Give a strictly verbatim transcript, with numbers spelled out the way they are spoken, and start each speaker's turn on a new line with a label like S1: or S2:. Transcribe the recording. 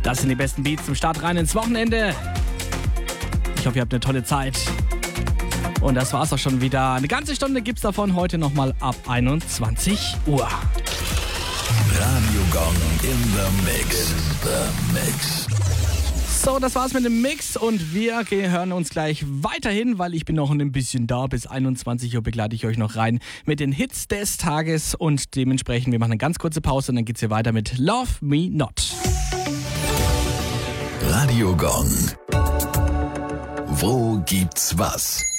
S1: Das sind die besten Beats zum Start rein ins Wochenende. Ich hoffe, ihr habt eine tolle Zeit. Und das war's auch schon wieder. Eine ganze Stunde gibt's davon heute nochmal ab einundzwanzig Uhr.
S2: Radio Gong in the Mix. In the Mix.
S1: So, das war's mit dem Mix und wir hören uns gleich weiterhin, weil ich bin noch ein bisschen da. Bis einundzwanzig Uhr begleite ich euch noch rein mit den Hits des Tages und dementsprechend, wir machen eine ganz kurze Pause und dann geht's hier weiter mit Love Me Not.
S2: Radio Gong. Wo gibt's was?